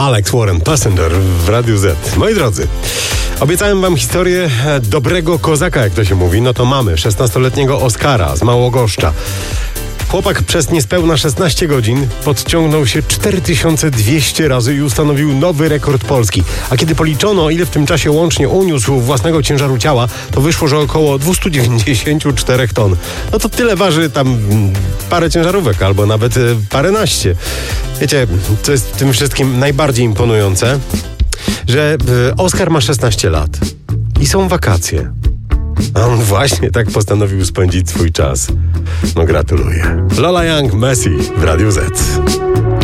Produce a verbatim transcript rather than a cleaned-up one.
Alex Warren, Passenger w Radiu Z. Moi drodzy, obiecałem wam historię dobrego kozaka, jak to się mówi. No to mamy szesnastoletniego Oskara z Małogoszcza. Chłopak przez niespełna szesnaście godzin podciągnął się cztery tysiące dwieście razy i ustanowił nowy rekord Polski. A kiedy policzono, ile w tym czasie łącznie uniósł własnego ciężaru ciała, to wyszło, że około dwieście dziewięćdziesiąt cztery ton. No to tyle waży tam parę ciężarówek, albo nawet paręnaście. Wiecie, co jest w tym wszystkim najbardziej imponujące? Że Oskar ma szesnaście lat i są wakacje. A on właśnie tak postanowił spędzić swój czas. No gratuluję. Lola Young, Messi w Radiu Z.